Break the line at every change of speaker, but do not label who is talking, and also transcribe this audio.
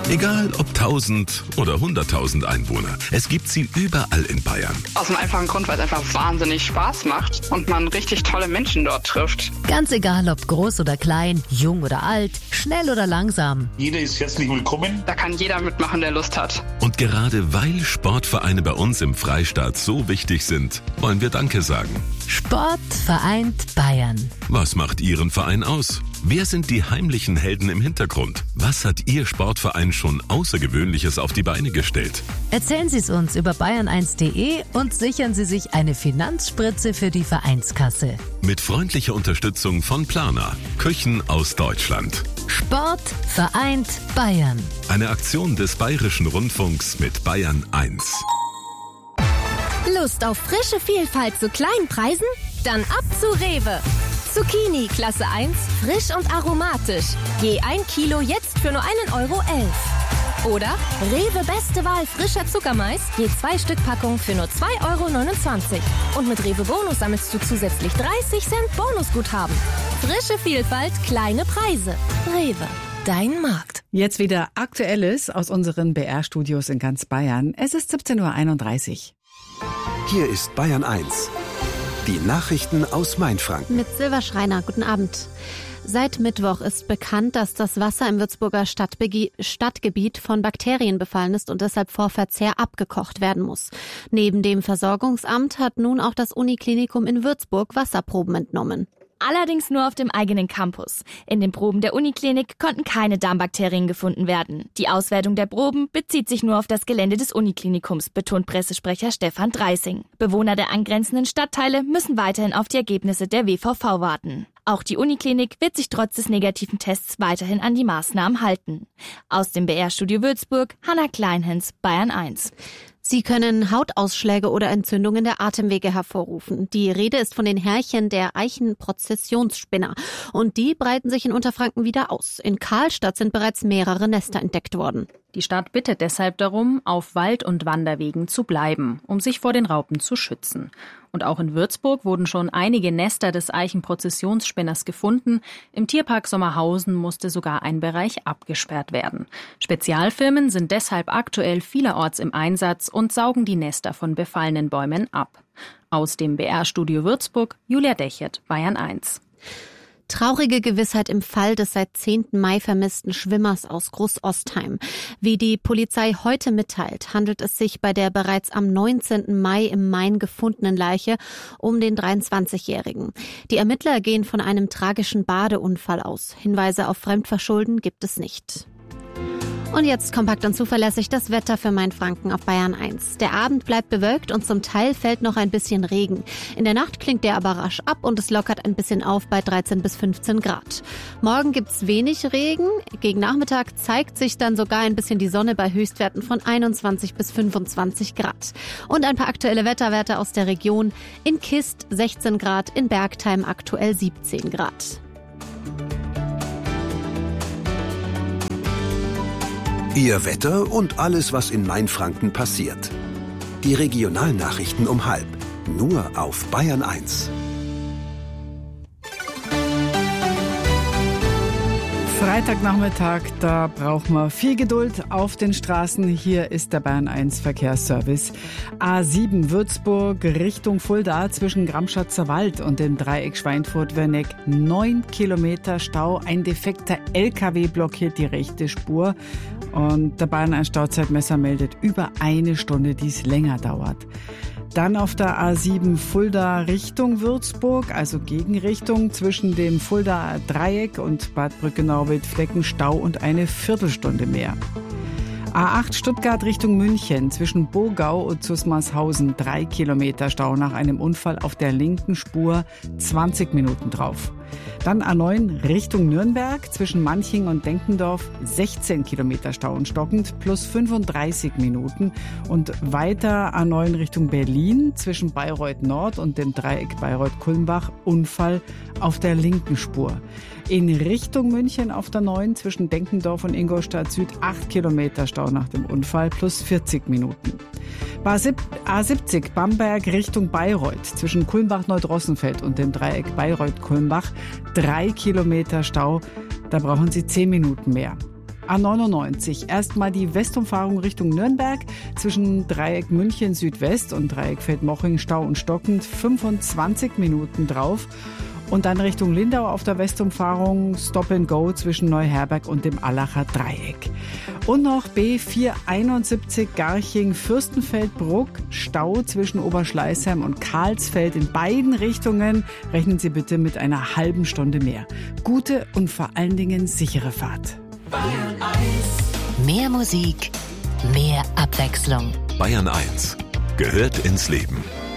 Egal ob 1000 oder 100.000 Einwohner, es gibt sie überall in Bayern.
Aus dem einfachen Grund, weil es einfach wahnsinnig Spaß macht und man richtig tolle Menschen dort trifft.
Ganz egal, ob groß oder klein, jung oder alt, schnell oder langsam.
Jeder ist herzlich willkommen.
Da kann jeder mitmachen, der Lust hat.
Und gerade weil Sportvereine bei uns im Freistaat so wichtig sind, wollen wir Danke sagen.
Sport vereint Bayern.
Was macht Ihren Verein aus? Wer sind die heimlichen Helden im Hintergrund? Was hat Ihr Sportverein schon Außergewöhnliches auf die Beine gestellt?
Erzählen Sie es uns über bayern1.de und sichern Sie sich eine Finanzspritze für die Vereinskasse.
Mit freundlicher Unterstützung von Plana, Küchen aus Deutschland.
Sport vereint Bayern.
Eine Aktion des Bayerischen Rundfunks mit Bayern 1.
Lust auf frische Vielfalt zu kleinen Preisen? Dann ab zu Rewe. Zucchini Klasse 1, frisch und aromatisch. Je 1 Kilo jetzt für nur 1,11 €. Oder Rewe Beste Wahl frischer Zuckermais, je 2 Stück Packung für nur 2,29 €. Und mit Rewe Bonus sammelst du zusätzlich 30 Cent Bonusguthaben. Frische Vielfalt, kleine Preise. Rewe, dein Markt.
Jetzt wieder Aktuelles aus unseren BR-Studios in ganz Bayern. Es ist 17:31 Uhr.
Hier ist Bayern 1. Die Nachrichten aus Mainfranken.
Mit Silva Schreiner, guten Abend. Seit Mittwoch ist bekannt, dass das Wasser im Würzburger Stadtgebiet von Bakterien befallen ist und deshalb vor Verzehr abgekocht werden muss. Neben dem Versorgungsamt hat nun auch das Uniklinikum in Würzburg Wasserproben entnommen.
Allerdings nur auf dem eigenen Campus. In den Proben der Uniklinik konnten keine Darmbakterien gefunden werden. Die Auswertung der Proben bezieht sich nur auf das Gelände des Uniklinikums, betont Pressesprecher Stefan Dreising. Bewohner der angrenzenden Stadtteile müssen weiterhin auf die Ergebnisse der WVV warten. Auch die Uniklinik wird sich trotz des negativen Tests weiterhin an die Maßnahmen halten. Aus dem BR-Studio Würzburg, Hanna Kleinhens, Bayern 1.
Sie können Hautausschläge oder Entzündungen der Atemwege hervorrufen. Die Rede ist von den Härchen der Eichenprozessionsspinner. Und die breiten sich in Unterfranken wieder aus. In Karlstadt sind bereits mehrere Nester entdeckt worden.
Die Stadt bittet deshalb darum, auf Wald- und Wanderwegen zu bleiben, um sich vor den Raupen zu schützen. Und auch in Würzburg wurden schon einige Nester des Eichenprozessionsspinners gefunden. Im Tierpark Sommerhausen musste sogar ein Bereich abgesperrt werden. Spezialfirmen sind deshalb aktuell vielerorts im Einsatz und saugen die Nester von befallenen Bäumen ab. Aus dem BR-Studio Würzburg, Julia Dechert, Bayern 1.
Traurige Gewissheit im Fall des seit 10. Mai vermissten Schwimmers aus Großostheim. Wie die Polizei heute mitteilt, handelt es sich bei der bereits am 19. Mai im Main gefundenen Leiche um den 23-Jährigen. Die Ermittler gehen von einem tragischen Badeunfall aus. Hinweise auf Fremdverschulden gibt es nicht. Und jetzt kompakt und zuverlässig das Wetter für Mainfranken auf Bayern 1. Der Abend bleibt bewölkt und zum Teil fällt noch ein bisschen Regen. In der Nacht klingt der aber rasch ab und es lockert ein bisschen auf bei 13 bis 15 Grad. Morgen gibt's wenig Regen. Gegen Nachmittag zeigt sich dann sogar ein bisschen die Sonne bei Höchstwerten von 21 bis 25 Grad. Und ein paar aktuelle Wetterwerte aus der Region. In Kist 16 Grad, in Bergtheim aktuell 17 Grad.
Ihr Wetter und alles, was in Mainfranken passiert. Die Regionalnachrichten um 12:30. Nur auf Bayern 1.
Freitagnachmittag, da braucht man viel Geduld auf den Straßen. Hier ist der Bayern 1 Verkehrsservice. A7 Würzburg Richtung Fulda zwischen Gramschatzer Wald und dem Dreieck Schweinfurt-Werneck. 9 Kilometer Stau. Ein defekter LKW blockiert die rechte Spur. Und der Bayern 1 Stauzeitmesser meldet über 1 Stunde, die es länger dauert. Dann auf der A7 Fulda Richtung Würzburg, also Gegenrichtung zwischen dem Fulda Dreieck und Bad Brückenau-Wildflecken Stau und eine Viertelstunde mehr. A8 Stuttgart Richtung München zwischen Bogau und Zusmarshausen 3 Kilometer Stau nach einem Unfall auf der linken Spur, 20 Minuten drauf. Dann A9 Richtung Nürnberg zwischen Manching und Denkendorf 16 Kilometer Stau und stockend plus 35 Minuten. Und weiter A9 Richtung Berlin zwischen Bayreuth Nord und dem Dreieck Bayreuth-Kulmbach Unfall auf der linken Spur. In Richtung München auf der 9 zwischen Denkendorf und Ingolstadt Süd 8 Kilometer Stau nach dem Unfall plus 40 Minuten. A70 Bamberg Richtung Bayreuth zwischen Kulmbach-Neudrossenfeld und dem Dreieck Bayreuth-Kulmbach 3 Kilometer Stau, da brauchen Sie 10 Minuten mehr. A99. Erstmal die Westumfahrung Richtung Nürnberg zwischen Dreieck München Südwest und Dreieck Feldmoching Stau und stockend 25 Minuten drauf. Und dann Richtung Lindau auf der Westumfahrung Stop and Go zwischen Neuherberg und dem Allacher Dreieck. Und noch B471 Garching-Fürstenfeldbruck, Stau zwischen Oberschleißheim und Karlsfeld in beiden Richtungen. Rechnen Sie bitte mit einer halben Stunde mehr. Gute und vor allen Dingen sichere Fahrt.
Bayern 1. Mehr Musik, mehr Abwechslung.
Bayern 1 gehört ins Leben.